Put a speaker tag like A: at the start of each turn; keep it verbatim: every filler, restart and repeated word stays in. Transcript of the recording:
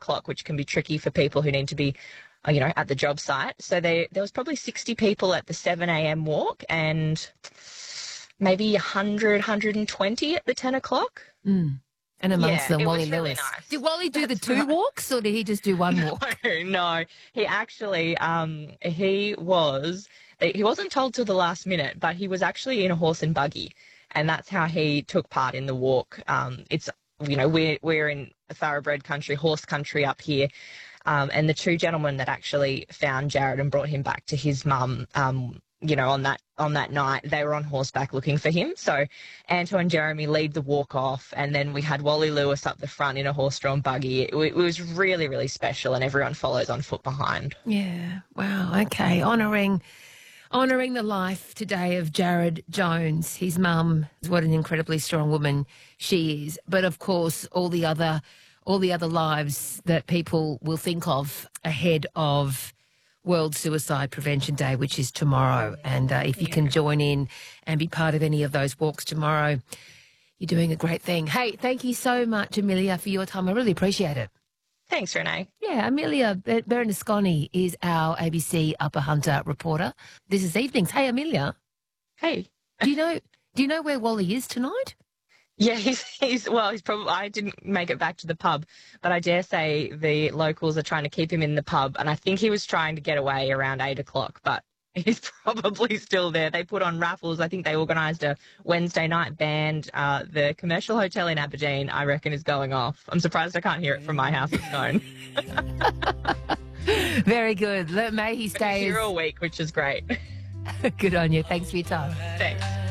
A: o'clock, which can be tricky for people who need to be, uh, you know, at the job site. So they, there was probably sixty people at the seven a.m. walk and maybe one hundred, one hundred twenty at the ten o'clock.
B: Mm. And amongst
A: Yeah,
B: them,
A: it
B: Wally
A: was really
B: Lewis.
A: nice.
B: Did Wally do
A: That's
B: the two
A: right.
B: walks or did he just do one walk?
A: No, no. He actually, um, he was, he wasn't told till the last minute, but he was actually in a horse and buggy. And that's how he took part in the walk. Um, it's, you know, we're, we're in thoroughbred country, horse country up here. Um, and the two gentlemen that actually found Jared and brought him back to his mum, um, you know, on that on that night, they were on horseback looking for him. So Anto and Jeremy lead the walk off, and then we had Wally Lewis up the front in a horse-drawn buggy. It, it was really, really special, and everyone follows on foot behind.
B: Yeah. Wow. Okay. Honouring, honouring the life today of Jared Jones. His mum, what an incredibly strong woman she is. But of course, all the other, all the other lives that people will think of ahead of World Suicide Prevention Day, which is tomorrow. And uh, if you can join in and be part of any of those walks tomorrow, you're doing a great thing. Hey, thank you so much, Amelia, for your time. I really appreciate it.
A: Thanks, Renee.
B: Yeah, Amelia Ber- Bernasconi is our A B C Upper Hunter reporter. This is Evenings. Hey, Amelia.
A: Hey.
B: Do you know, do you know where Wally is tonight?
A: Yeah, he's, he's, well, he's probably, I didn't make it back to the pub, but I dare say the locals are trying to keep him in the pub. And I think he was trying to get away around eight o'clock, but he's probably still there. They put on raffles. I think they organised a Wednesday night band. Uh, the commercial hotel in Aberdeen, I reckon, is going off. I'm surprised I can't hear it from my house. It's known.
B: Very good. May he stay
A: here
B: as...
A: all week, which is great.
B: Good on you. Thanks for your time.
A: Thanks.